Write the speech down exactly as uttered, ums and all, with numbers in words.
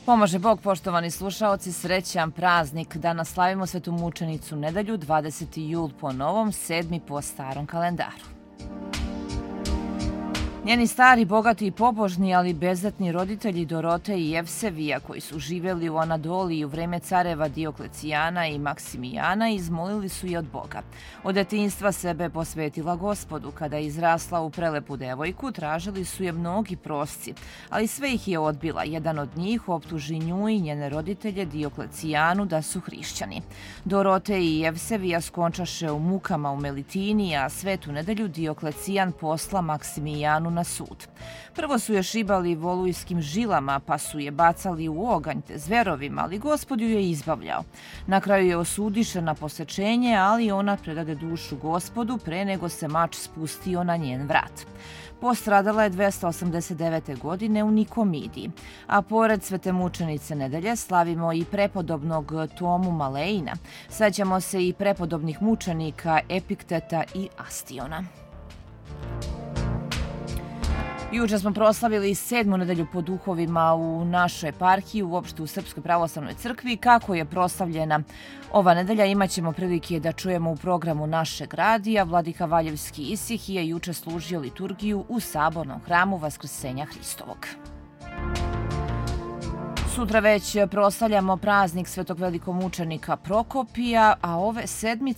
Pomaže Bog, poštovani slušaoci, srećan praznik. Danas slavimo Svetu mučenicu nedelju, dvadeseti jul po novom, sedmi po starom kalendaru. Njeni stari, bogati i pobožni, ali bezzetni roditelji Dorote i Jevsevija, koji su živjeli u Anadoliji u vreme careva Dioklecijana i Maksimijana, izmolili su je od Boga. Od detinjstva sebe posvetila Gospodu. Kada je izrasla u prelepu devojku, tražili su je mnogi prosci, ali sve ih je odbila. Jedan od njih optuži nju i njene roditelje Dioklecijanu da su hrišćani. Dorote i Jevsevija skončaše u mukama u Melitini, a svetu nedelju Dioklecijan posla Maksimijanu na sud. Prvo su je šibali volujskim žilama, pa su je bacali u oganj te zverovima, ali Gospod ju je izbavljao. Na kraju je osudiše na posečenje, ali ona predade dušu Gospodu pre nego se mač spustio na njen vrat. Postradala je dvesta osamdeset devete. godine u Nikomidiji. A pored Svete mučenice nedelje slavimo i prepodobnog Tomu Malejina. Sećamo se i prepodobnih mučenika Epikteta i Astiona. Juče smo proslavili sedmu nedelju po duhovima u našoj eparhiji, uopšte u Srpskoj pravoslavnoj crkvi. Kako je proslavljena ova nedelja imat ćemo prilike da čujemo u programu našeg radija. Vladika Valjevski Isihije juče služio liturgiju u Sabornom hramu Vaskrsenja Hristovog. Sutra već proslavljamo praznik svetog velikomučenika Prokopija, a ove sedmice